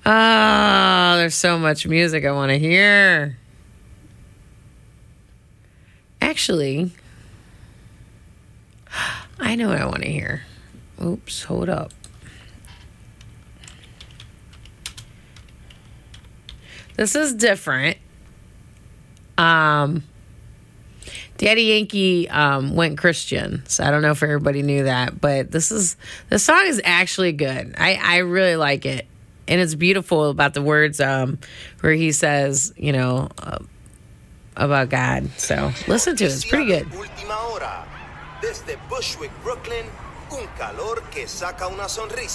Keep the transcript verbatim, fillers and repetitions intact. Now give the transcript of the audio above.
Oh, there's so much music I want to hear. Actually, I know what I want to hear. Oops, hold up. This is different. Um, Daddy Yankee um, went Christian, so I don't know if everybody knew that, but this is the song is actually good. I, I really like it, and it's beautiful about the words um, where he says, you know, uh, about God. So listen to it; it's pretty good. Desde Bushwick, Brooklyn, un calor que saca una sonrisa.